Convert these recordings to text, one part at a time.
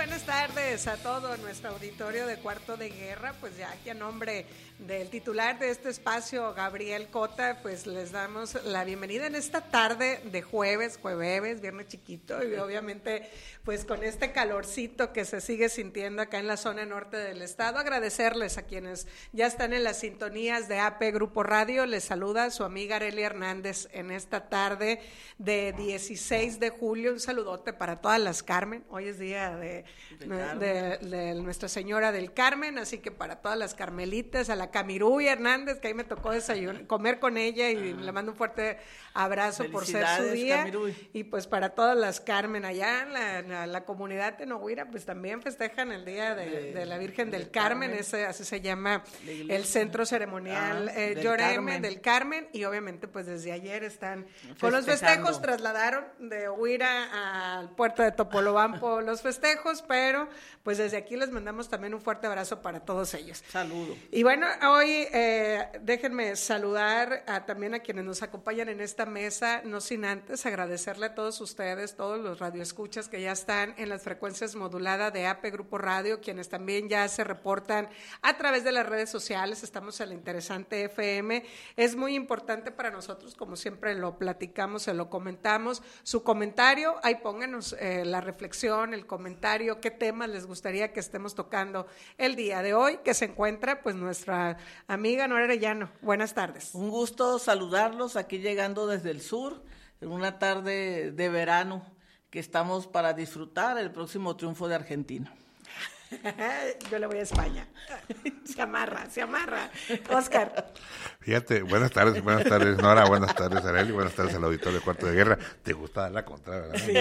buenas tardes a todo nuestro auditorio de Cuarto de Guerra. Pues ya aquí a nombre del titular de este espacio, Gabriel Cota, pues les damos la bienvenida en esta tarde de jueves, viernes chiquito, y obviamente pues con este calorcito que se sigue sintiendo acá en la zona norte del estado. Agradecerles a quienes ya están en las sintonías de AP Grupo Radio. Les saluda su amiga Arelia Hernández en esta tarde de 16 de julio. Un saludote para todas las Carmen. Hoy es día de Nuestra Señora del Carmen, así que para todas las Carmelitas, a la Camiruy Hernández, que ahí me tocó comer con ella, y le mando un fuerte abrazo por ser su día. Camiruy. Y pues para todas las Carmen allá en la comunidad de Noguira, pues también festejan el día de la Virgen del Carmen. Así se llama el centro ceremonial Lloreme del Carmen, y obviamente pues desde ayer están con los festejos. Trasladaron de Huira al puerto de Topolobampo los festejos, pero pues desde aquí les mandamos también un fuerte abrazo para todos ellos. Saludo. Y bueno, hoy déjenme saludar también a quienes nos acompañan en esta mesa, no sin antes agradecerle a todos ustedes, todos los radioescuchas que ya están en las frecuencias moduladas de AP Grupo Radio, quienes también ya se reportan a través de las redes sociales. Estamos en la Interesante FM. Es muy importante para nosotros, como siempre lo platicamos, se lo comentamos, su comentario, ahí pónganos la reflexión, el comentario, qué temas les gustaría que estemos tocando el día de hoy, que se encuentra pues nuestra amiga Nora Arellano. Buenas tardes. Un gusto saludarlos aquí llegando desde el sur, en una tarde de verano que estamos para disfrutar el próximo triunfo de Argentina. Yo le voy a España. Se amarra. Oscar. Fíjate, buenas tardes Nora, buenas tardes Arely, buenas tardes al auditorio de Cuarto de Guerra. ¿Te gusta dar la contra, verdad? Sí.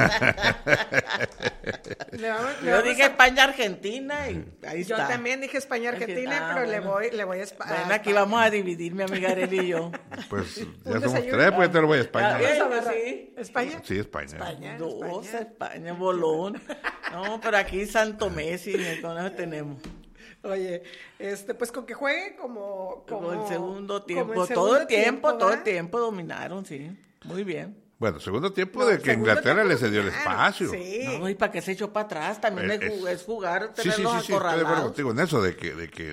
Yo dije España-Argentina y ahí está. Yo también dije España-Argentina, pero bueno. le voy a España. Bueno, aquí vamos a dividir, mi amiga Arely y yo. Pues ya somos tres, pues te lo voy a España. ¿Sí? ¿España? Sí, España. España, bolón. No, pero aquí Santo Messi, con eso tenemos. Oye, pues con que juegue como el segundo tiempo, como el todo segundo el tiempo dominaron, sí, muy bien. Bueno, segundo tiempo de que Inglaterra le cedió el espacio. Sí. No, y para que se echó para atrás, también es jugar, tenerlos acorralados. Sí, estoy de acuerdo contigo en eso, de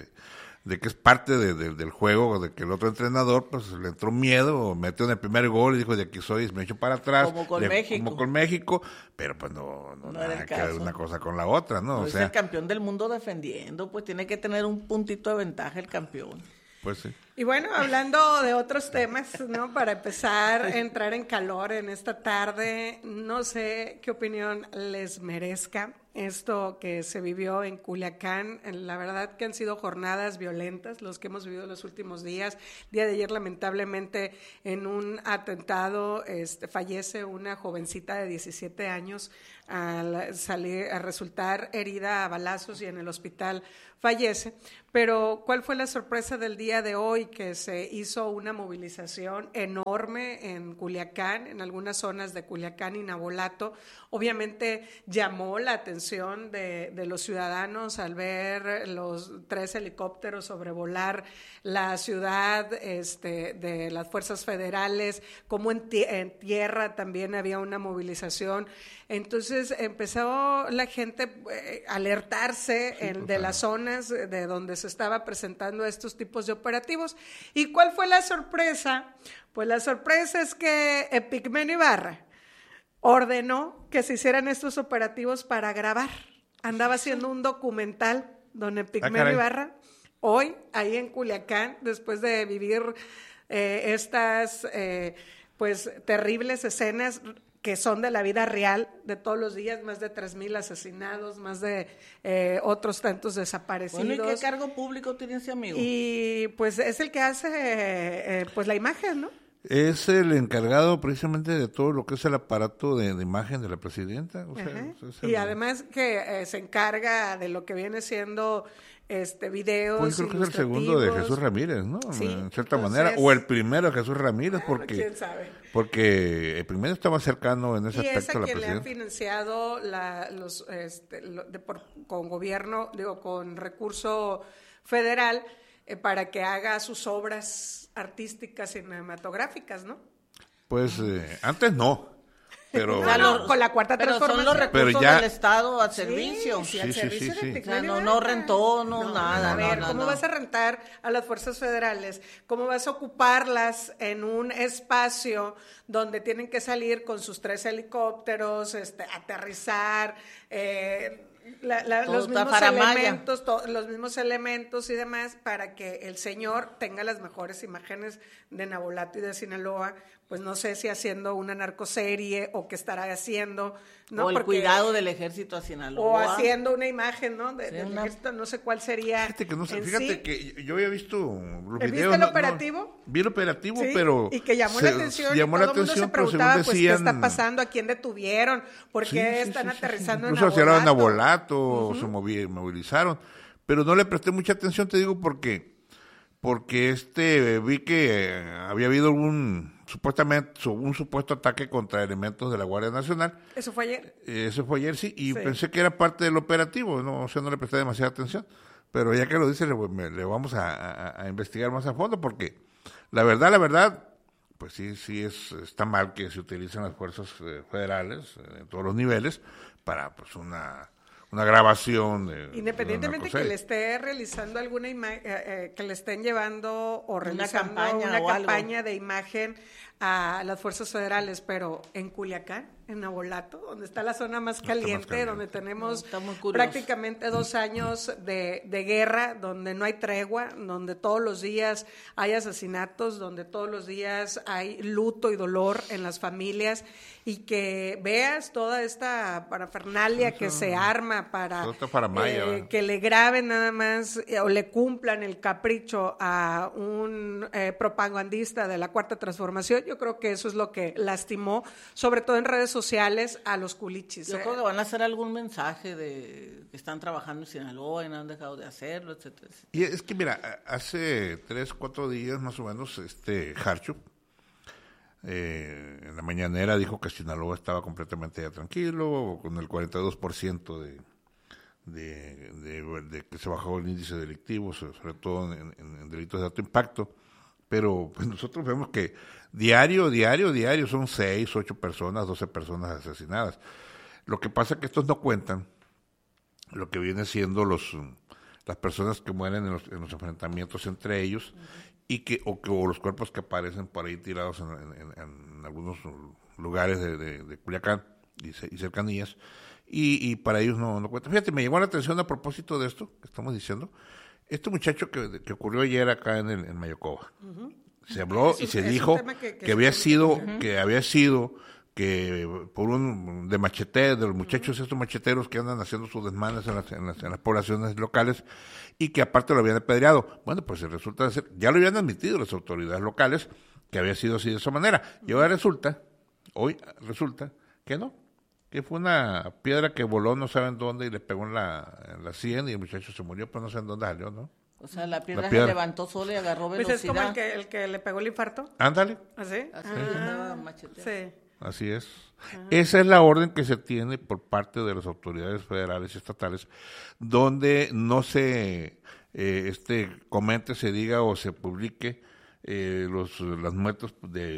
que es parte del juego, de que el otro entrenador pues le entró miedo, metió en el primer gol y dijo, de aquí soy, me echo para atrás. Como con México, pero pues no nada que ver una cosa con la otra, ¿no? No, es el campeón del mundo defendiendo, pues tiene que tener un puntito de ventaja el campeón. Pues sí. Y bueno, hablando de otros temas, ¿no? Para empezar a entrar en calor en esta tarde, no sé qué opinión les merezca esto que se vivió en Culiacán. La verdad que han sido jornadas violentas los que hemos vivido los últimos días. El día de ayer, lamentablemente, en un atentado fallece una jovencita de 17 años al resultar herida a balazos, y en el hospital fallece. Pero ¿cuál fue la sorpresa del día de hoy? Que se hizo una movilización enorme en Culiacán, en algunas zonas de Culiacán y Navolato. Obviamente llamó la atención de los ciudadanos al ver los 3 helicópteros sobrevolar la ciudad de las fuerzas federales, como en tierra también había una movilización. Entonces empezó la gente a alertarse de las zonas de donde se estaba presentando estos tipos de operativos. ¿Y cuál fue la sorpresa? Pues la sorpresa es que Epigmenio Ibarra ordenó que se hicieran estos operativos para grabar. Andaba haciendo un documental, don Epigmenio Ibarra, hoy ahí en Culiacán, después de vivir estas pues terribles escenas que son de la vida real de todos los días, más de 3,000 asesinados, más de otros tantos desaparecidos. Bueno, ¿y qué cargo público tiene ese amigo? Y pues es el que hace pues la imagen, ¿no? Es el encargado precisamente de todo lo que es el aparato de imagen de la presidenta. O sea, y además que se encarga de lo que viene siendo videos. Pues creo que es el segundo de Jesús Ramírez, ¿no? Sí, en cierta manera, o el primero de Jesús Ramírez, porque quién sabe. Porque el primero estaba cercano en ese aspecto a la presidenta. Y le han financiado con gobierno, con recurso federal, para que haga sus obras artísticas cinematográficas, ¿no? Pues antes no. pero con la cuarta pero son transformación. los recursos Pero ya- del Estado al Sí, servicio. sí, al Sí, servicio sí, sí. de O sea, dignidad. no rentó, nada. A ver, no, ¿cómo no. vas a rentar a las fuerzas federales? ¿Cómo vas a ocuparlas en un espacio donde tienen que salir con sus 3 helicópteros, aterrizar, Todo los está mismos faramalla. elementos, los mismos elementos y demás para que el señor tenga las mejores imágenes de Nabolato y de Sinaloa? Pues no sé si haciendo una narcoserie o qué estará haciendo, ¿no? O el Porque- cuidado del ejército a Sinaloa. o haciendo una imagen, ¿no? Sí, Del una- ejército, no sé cuál sería. Fíjate que, no sé, en fíjate sí. que yo había visto los ¿Viste videos. el operativo? Vi el operativo, Sí, pero... y que llamó la atención, llamó y la todo el mundo se atención, pero según preguntaba, pues, ¿qué está decían... pasando? ¿A quién detuvieron? ¿Por Sí, qué sí, están sí, sí, sí. aterrizando Incluso en cerraron a Nabolato? Nabolato, se movilizaron, pero no le presté mucha atención, te digo, porque vi que había habido un supuesto ataque contra elementos de la Guardia Nacional. Eso fue ayer. Eso fue ayer, sí, y Sí. pensé que era parte del operativo, no, o sea, no le presté demasiada atención, pero ya que lo dice, le vamos a investigar más a fondo, porque la verdad, pues sí está mal que se utilicen las fuerzas federales en todos los niveles para pues una grabación de Independientemente de que una le cosa. esté realizando alguna que le estén llevando o realizando campaña una o algo. campaña de imagen a las fuerzas federales, pero en Culiacán, en Nabolato, donde está la zona más caliente, caliente. donde tenemos Está muy curioso. prácticamente 2 años de guerra, donde no hay tregua, donde todos los días hay asesinatos, donde todos los días hay luto y dolor en las familias, y que veas toda esta parafernalia que se arma para Toda esta faramalla, ¿verdad? que le graben nada más o le cumplan el capricho a un propagandista de la Cuarta Transformación. Yo creo que eso es lo que lastimó, sobre todo en redes sociales, a los culichis. Yo creo que van a hacer algún mensaje de que están trabajando en Sinaloa y no han dejado de hacerlo, etcétera. Y es que mira, hace 3-4 días más o menos, Harchup, en la mañanera dijo que Sinaloa estaba completamente ya tranquilo, con el 42% de que se bajó el índice delictivo, sobre todo en delitos de alto impacto, pero pues nosotros vemos que diario son 6, 8 personas, 12 personas asesinadas. Lo que pasa es que estos no cuentan lo que viene siendo las personas que mueren en los enfrentamientos entre ellos, y o los cuerpos que aparecen por ahí tirados en algunos lugares de Culiacán y cercanías, y para ellos no cuenta. Fíjate, me llamó la atención a propósito de esto que estamos diciendo, este muchacho que ocurrió ayer acá en Mayocoba. Se habló y se dijo que había sido que por de machetero, de los muchachos estos macheteros que andan haciendo sus desmanes en las poblaciones locales, y que aparte lo habían apedreado. Bueno, pues resulta de ser, ya lo habían admitido las autoridades locales, que había sido así de esa manera. Y hoy resulta que no, que fue una piedra que voló no saben dónde y le pegó en la sien, y el muchacho se murió, pero no saben dónde salió, ¿no? O sea, la piedra piedra. se levantó sola y agarró Pues velocidad. es como el que le pegó el infarto. Ándale. ¿Así? Así andaba macheteando. Sí. Así es. Esa es la orden que se tiene por parte de las autoridades federales y estatales, donde no se comente, se diga o se publique las muertes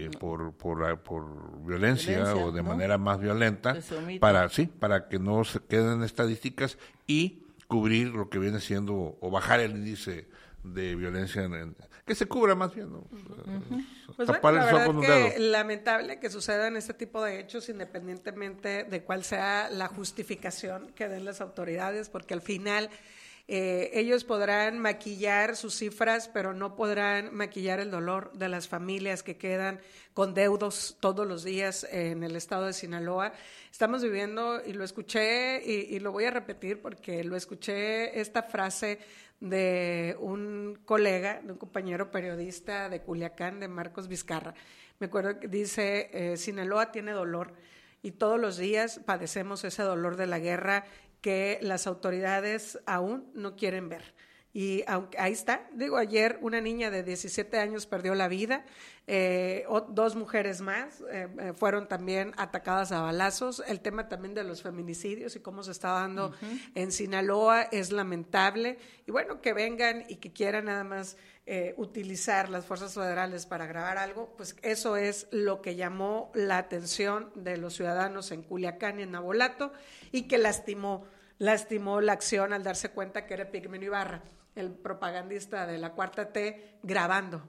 por violencia o de ¿no? manera más violenta, Que se omita. para que no se queden estadísticas y cubrir lo que viene siendo o bajar el índice de violencia que se cubra más bien, ¿no? Pues Tapar bueno, el la sol con un verdad dedo. que lamentable que sucedan este tipo de hechos independientemente de cuál sea la justificación que den las autoridades, porque al final ellos podrán maquillar sus cifras, pero no podrán maquillar el dolor de las familias que quedan con deudos todos los días en el estado de Sinaloa. Estamos viviendo, y lo escuché, y lo voy a repetir porque lo escuché, esta frase de un colega, de un compañero periodista de Culiacán, de Marcos Vizcarra. Me acuerdo que dice, Sinaloa tiene dolor y todos los días padecemos ese dolor de la guerra que las autoridades aún no quieren ver. Y aunque ahí está, digo, ayer una niña de 17 años perdió la vida, 2 mujeres más fueron también atacadas a balazos. El tema también de los feminicidios y cómo se está dando en Sinaloa es lamentable. Y bueno, que vengan y que quieran nada más utilizar las fuerzas federales para grabar algo, pues eso es lo que llamó la atención de los ciudadanos en Culiacán y en Navolato, y que lastimó la acción al darse cuenta que era Epigmenio Ibarra, el propagandista de la Cuarta T, grabando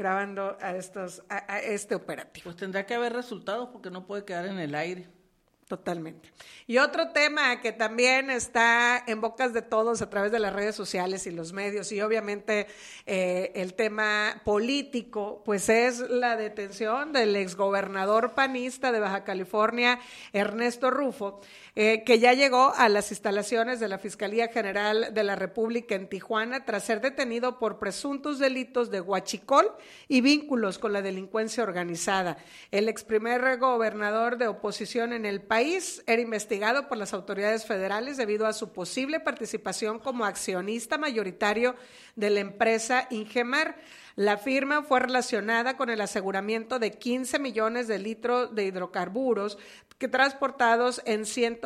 a este operativo. Pues tendrá que haber resultados porque no puede quedar en el aire. Totalmente. Y otro tema que también está en bocas de todos a través de las redes sociales y los medios, y obviamente el tema político, pues es la detención del exgobernador panista de Baja California, Ernesto Rufo, que ya llegó a las instalaciones de la Fiscalía General de la República en Tijuana tras ser detenido por presuntos delitos de huachicol y vínculos con la delincuencia organizada. El ex primer gobernador de oposición en el país era investigado por las autoridades federales debido a su posible participación como accionista mayoritario de la empresa Ingemar. La firma fue relacionada con el aseguramiento de 15 millones de litros de hidrocarburos que transportados en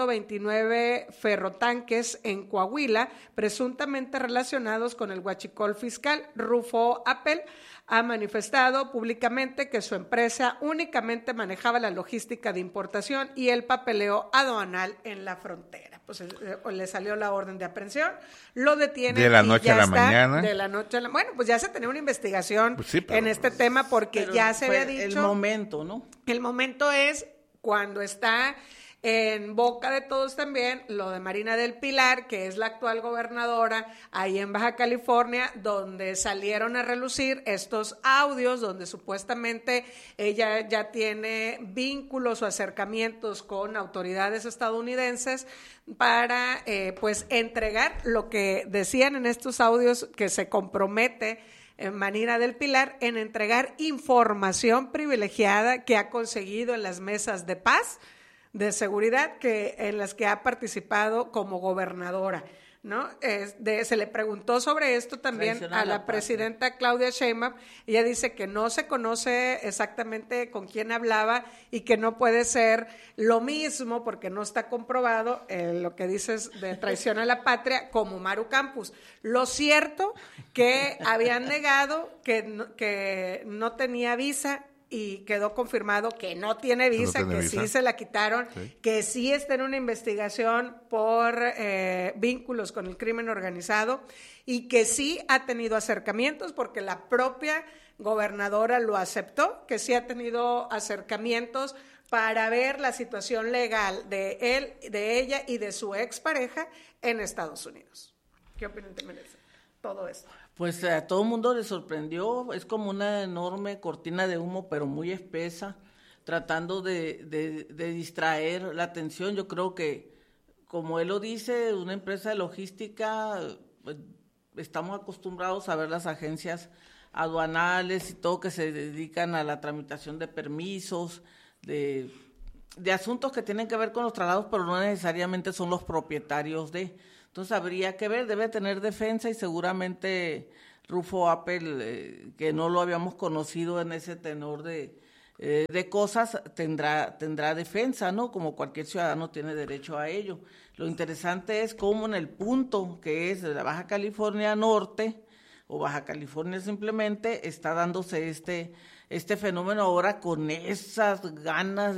129 ferrotanques en Coahuila, presuntamente relacionados con el huachicol fiscal. Rufo Appel ha manifestado públicamente que su empresa únicamente manejaba la logística de importación y el papeleo aduanal en la frontera. Pues le salió la orden de aprehensión, lo detienen de la noche a la mañana. De la noche a la, bueno, pues ya se tenía una investigación pues sí, en este tema porque ya se había dicho. El momento, ¿no? El momento es cuando está en boca de todos también lo de Marina del Pilar, que es la actual gobernadora ahí en Baja California, donde salieron a relucir estos audios donde supuestamente ella ya tiene vínculos o acercamientos con autoridades estadounidenses para pues entregar lo que decían en estos audios, que se compromete Marina del Pilar en entregar información privilegiada que ha conseguido en las mesas de paz, de seguridad, en las que ha participado como gobernadora, ¿no? Se le preguntó sobre esto también a la presidenta Claudia Sheinbaum. Ella dice que no se conoce exactamente con quién hablaba y que no puede ser lo mismo porque no está comprobado lo que dices de traición a la patria como Maru Campos. Lo cierto que habían negado que no tenía visa, y quedó confirmado que no tiene visa, sí se la quitaron, sí, que sí está en una investigación por vínculos con el crimen organizado y que sí ha tenido acercamientos porque la propia gobernadora lo aceptó, que sí ha tenido acercamientos para ver la situación legal de él, de ella y de su expareja en Estados Unidos. ¿Qué opinión te merece todo esto? Pues a todo el mundo le sorprendió, es como una enorme cortina de humo, pero muy espesa, tratando de distraer la atención. Yo creo que, como él lo dice, una empresa de logística, pues, estamos acostumbrados a ver las agencias aduanales y todo que se dedican a la tramitación de permisos, de asuntos que tienen que ver con los traslados, pero no necesariamente son los propietarios de... Entonces habría que ver, debe tener defensa y seguramente Rufo Appel, que no lo habíamos conocido en ese tenor de cosas, tendrá defensa, ¿no? Como cualquier ciudadano tiene derecho a ello. Lo interesante es cómo en el punto que es de la Baja California Norte, o Baja California simplemente, está dándose este fenómeno ahora con esas ganas